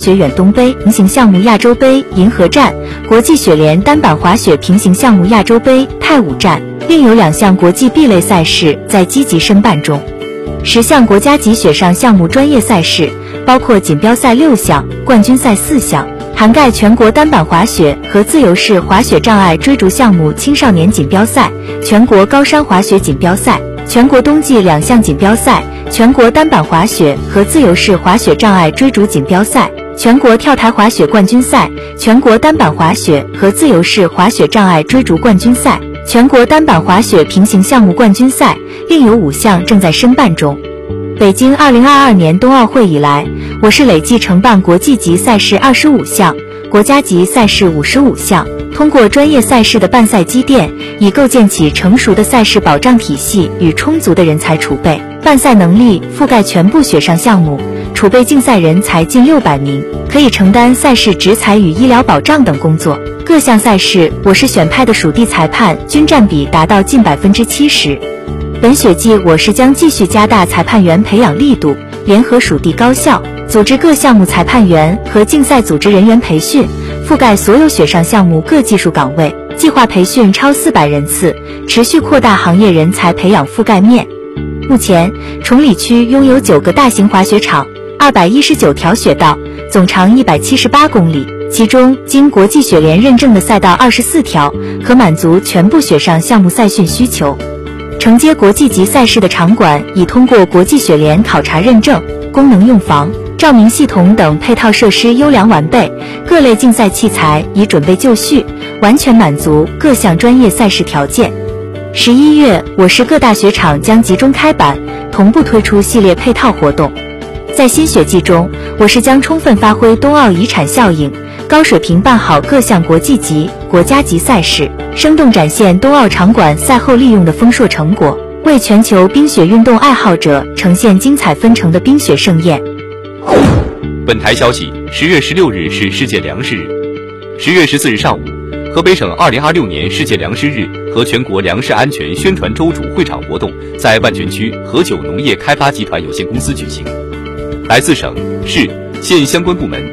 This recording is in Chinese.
雪远东杯平行项目亚洲杯银河站、国际雪联单板滑雪平行项目亚洲杯太武站，另有2项国际 B 类赛事在积极申办中。10项国家级雪上项目专业赛事，包括锦标赛6项、冠军赛4项，涵盖全国单板滑雪和自由式滑雪障碍追逐项目青少年锦标赛、全国高山滑雪锦标赛、全国冬季2项锦标赛、全国单板滑雪和自由式滑雪障碍追逐锦标赛、全国跳台滑雪冠军赛、全国单板滑雪和自由式滑雪障碍追逐冠军赛、全国单板滑雪平行项目冠军赛，另有5项正在申办中。北京2022年冬奥会以来，我市累计承办国际级赛事25项，国家级赛事55项。通过专业赛事的办赛积淀，已构建起成熟的赛事保障体系与充足的人才储备，办赛能力覆盖全部雪上项目，储备竞赛人才近600名，可以承担赛事执裁与医疗保障等工作。各项赛事我市选派的属地裁判均占比达到近70%。本雪季我市将继续加大裁判员培养力度，联合属地高校，组织各项目裁判员和竞赛组织人员培训，覆盖所有雪上项目各技术岗位，计划培训超400人次，持续扩大行业人才培养覆盖面。目前，崇礼区拥有9个大型滑雪场，219条雪道，总长178公里，其中经国际雪联认证的赛道24条，可满足全部雪上项目赛训需求。承接国际级赛事的场馆已通过国际雪联考察认证，功能用房、照明系统等配套设施优良完备，各类竞赛器材已准备就绪，完全满足各项专业赛事条件。11月，我市各大雪场将集中开板，同步推出系列配套活动。在新雪季中，我市将充分发挥冬奥遗产效应，高水平办好各项国际级、国家级赛事，生动展现冬奥场馆赛后利用的丰硕成果，为全球冰雪运动爱好者呈现精彩纷呈的冰雪盛宴。 本台消息，10月16日是世界粮食日。10月14日上午，河北省2026年世界粮食日和全国粮食安全宣传周主会场活动在万泉区和九农业开发集团有限公司举行。来自省、市、县相关部门